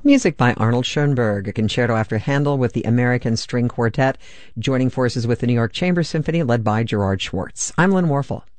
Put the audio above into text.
Music by Arnold Schoenberg, a concerto after Handel with the American String Quartet, joining forces with the New York Chamber Symphony led by Gerard Schwartz. I'm Lynn Warfel.